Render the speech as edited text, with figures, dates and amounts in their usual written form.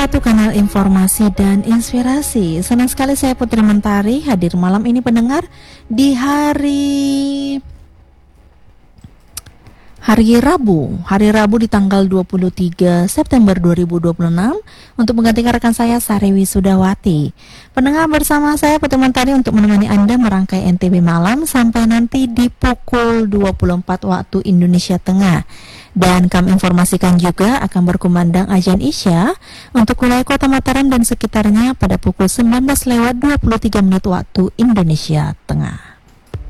Satu kanal informasi dan inspirasi. Senang sekali saya Putri Mentari hadir malam ini pendengar di hari Rabu di tanggal 23 September 2026 untuk menggantikan rekan saya Sari Wisudawati. Pendengar, bersama saya Putri Mentari untuk menemani Anda merangkai NTB malam sampai nanti di pukul 24 waktu Indonesia Tengah. Dan kami informasikan juga akan berkumandang azan Isya untuk wilayah Kota Mataram dan sekitarnya pada pukul 19 lewat 23 menit waktu Indonesia Tengah.